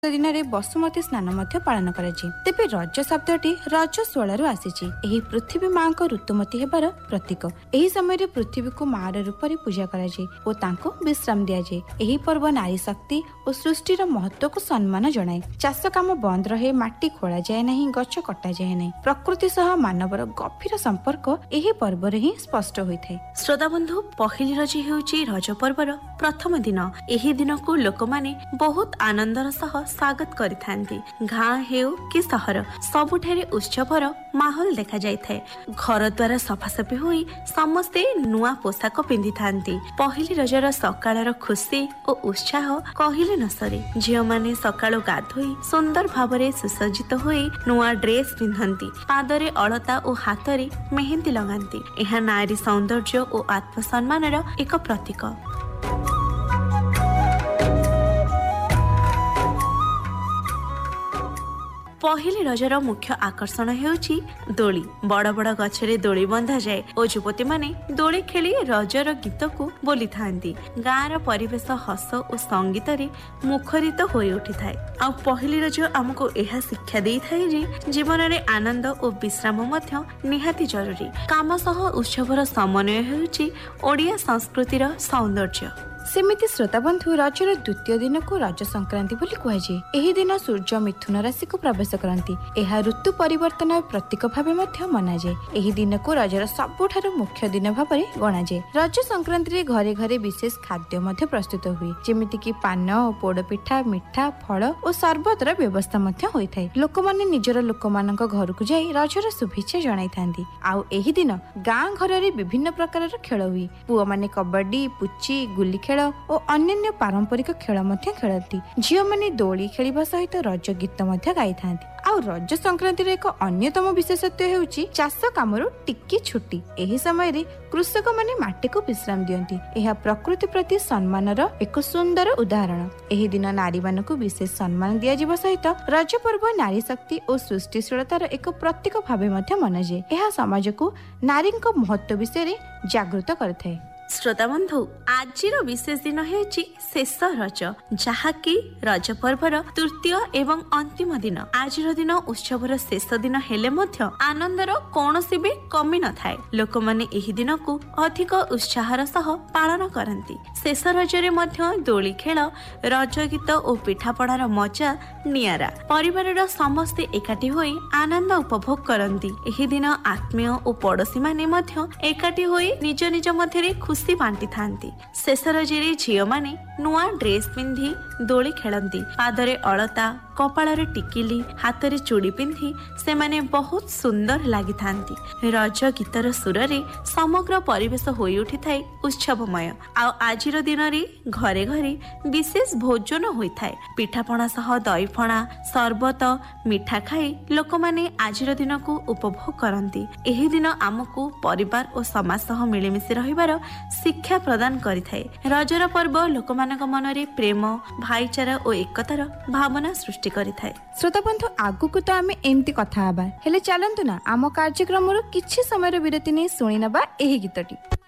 दिन में बसुमती स्नान पालन कर तेज रज शब्दटी रजस्वल आसी पृथ्वी माँ को ऋतुमती हेबार प्रतीक। एही समय पृथ्वी को माँ रूप में पूजा कर विश्राम दि जाए। यही पर्व नारी शक्ति और सृष्टिर महत्व को सम्मान जनाए। चाष काम बंद रहे, माटी खोला जाए नहीं, गछ कटा जाए नहीं। प्रकृति सह मानवर गभीर संपर्क यही पर्व ही स्पष्ट होता है। श्रोता बंधु, पहिली रज हेउची रज पर्वर प्रथम दिन। एही दिन को लोक माने बहुत आनंदर सह स्वागत करिथांती। गाँ हेउ कि सहर सबुठारे उत्सवर माहौल देखा जाइथाय। घर द्वारा सफासफी होई समस्ते नुआ पोशाक पिंधि थांती। पहिली रजर सकाळर खुशी और उत्साह कहिले न सरे। झियो माने सकाळो गाधोई सुंदर भावरे सुसज्जित होई नुआ ड्रेस पिंधंती, पादरे अलता और हाथरे मेहंदी लगांती। एहा नारी सौंदर्य और आत्मसम्मानर एक प्रतीक। पहिली रजर मुख्य आकर्षण हेउची दोली। बड़ बड़ गछरे दोली बंधा जाए और युवती माने दोली खेली रजर गीत को बोली थांती। गाँर परिवेश हस और संगीत रे मुखरित होई उठी थाए। आ पहिली रज हमको यह शिक्षा दे थाए जे जीवन रे आनंद और विश्राम मध्य निहाती जरूरी। काम सह उत्सवर समन्वय हेउची ओडिया संस्कृतिर सौंदर्य। सेमिति श्रोता बंधु, रजर द्वितीय दिन को रज संक्रांति बोली कहुए। एही दिन सूर्य मिथुन राशि को प्रवेश करती। यह ऋतु परिवर्तन प्रतीक भाव मनाए। एही दिन को रजर सबुठारु मुख्य दिन भाव गणाए। रज संक्रांति घरे घरे विशेष खाद्य प्रस्तुत हुए, जेमिति कि पान, पोड़पिठा, मिठा, फल और सरबतर व्यवस्था होता है। लोक माने निजर लोक मान घर को जाई रजर शुभेच्छा जणाई थांती। आउ एही दिन गाँ घर रे विभिन्न प्रकार खेल हुए। पुआ माने कबड्डी, पुची, गुली खेल और अन्य पारंपरिक खेल खेलती। झील माने दोली खेलिबा सहित रज गीत गाई थांती। आ रज संक्रांति एक अन्यतम विशेषत्व हेउची चाष कामरू टिकी छुट्टी। एही समय रे कृषक माने माटी को विश्राम दियंती। यह प्रकृति प्रति सम्मानर एक सुंदर उदाहरण। एही दिन नारी मानकु विशेष सम्मान दिया जिबा सहित रज पर्व नारी शक्ति और सृष्टिशीलतार एक प्रतीक भावे मनाए। यह समाज को नारी महत्व विषय जागृत करथाय। श्रोता बंधु, आजिर विशेष दिन हेउची शेष रज, जहाँकि रज पर्वर तृतीय एवं अंतिम दिन। आजिर दिन उत्सवर शेष दिन हेले मध्य आनंदर कौनसी भी कमी न थाए। लोक माने एही दिन को अधिक उत्साहर सह पालन करती। शेष रजरे मध्य दोली खेल, रज गीत और पिठापଣାର मजा नियारा। परिवारर समस्ते एकाठी होई आनंद उपभोग करती। एही दिन आत्मीय और पड़ोशी माने मध्य एकाठी होई निज निज मध्यरे खुशी बांटी थांती। शेष रजरे झियो माने नुआ ड्रेस पिंधि दोली खेलती। पादरे अलता, कपाଳରେ टिकिली, हाथरे चूड़ी पिंधि से माने बहुत सुंदर लगी थांती। रज गीतर सुररे समग्र परिवेश होई उठी थाए उत्सवमय। आजिर दिन रे घरे घरे विशेष भोजन होई थाए। पिठापଣା सह दहीफणा, सरबत, मिठा खाई लोक माने आजिर दिन को उपभोग करती। एही दिन आमको परिवार और समाज सह मिलिमिशि रहिबार शिक्षा प्रदान करिथाए। रजर पर्व लोक मानक मनरे प्रेम, भाईचारा और एकतार भावना सृष्टि करिथाए। श्रोता बंधु, आगु को तो आमे एमती कथा हबा, हेले चलंतु ना आम कार्यक्रम किछि समय विरति नै सुनि नबा एही गीतटी।